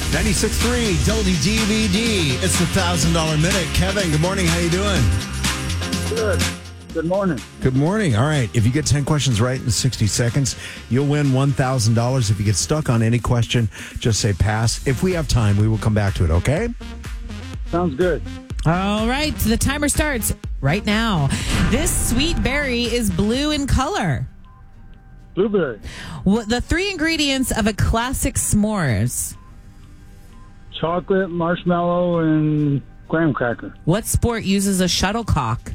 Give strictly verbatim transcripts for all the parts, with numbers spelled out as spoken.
ninety-six point three Dolby D V D. It's the one thousand dollars Minute. Kevin, good morning. How you doing? Good. Good morning. Good morning. All right. If you get ten questions right in sixty seconds, you'll win one thousand dollars. If you get stuck on any question, just say pass. If we have time, we will come back to it, okay? Sounds good. All right. The timer starts right now. This sweet berry is blue in color. Blueberry. What the three ingredients of a classic s'mores? Chocolate, marshmallow, and graham cracker. What sport uses a shuttlecock?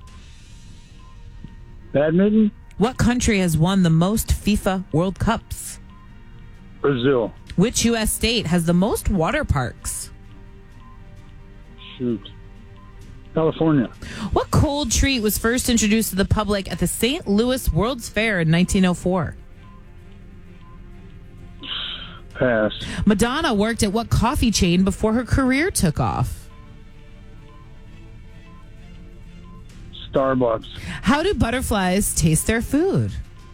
Badminton. What country has won the most FIFA World Cups? Brazil. Which U S state has the most water parks? Shoot. California. What cold treat was first introduced to the public at the Saint Louis World's Fair in nineteen oh four? Pass. Madonna worked at what coffee chain before her career took off? Starbucks. How do butterflies taste their food?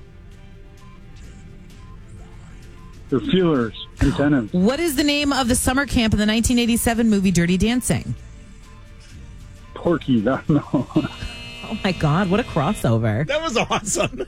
The feelers. Antennas. What is the name of the summer camp in the nineteen eighty-seven movie Dirty Dancing? Porky. I don't know. Oh my God, what a crossover. That was awesome.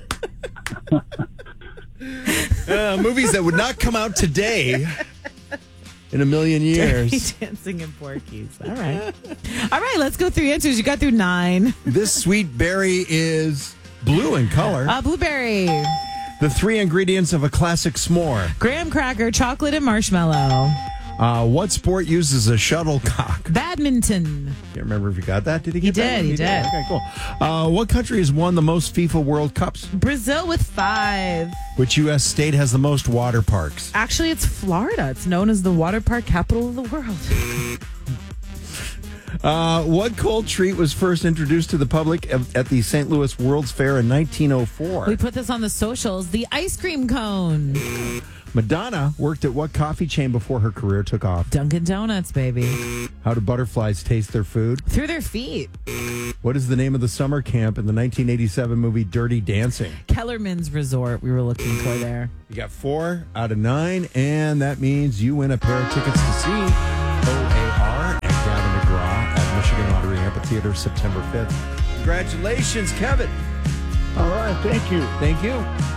uh, movies that would not come out today in a million years. Dirty Dancing and Porky's. All right. All right, let's go through answers. You got through nine. This sweet berry is blue in color. Uh, blueberry, The three ingredients of a classic s'more. graham cracker, chocolate, and marshmallow. Uh, what sport uses a shuttlecock? Badminton. Can't remember if you got that. Did he He get that? did, he did. Okay, cool. Uh, what country has won the most FIFA World Cups? Brazil with five. Which U S state has the most water parks? Actually, it's Florida. It's known as the water park capital of the world. Uh, what cold treat was first introduced to the public at, at the Saint Louis World's Fair in nineteen oh four? We put this on the socials. The ice cream cone. Madonna worked at what coffee chain before her career took off? Dunkin' Donuts, baby. How do butterflies taste their food? Through their feet. What is the name of the summer camp in the nineteen eighty-seven movie Dirty Dancing? Kellerman's Resort we were looking for there. You got four out of nine, and that means you win a pair of tickets to see O A R and Gavin DeGraw at Michigan Lottery Amphitheater September fifth. Congratulations, Kevin. All right. Thank you. Thank you.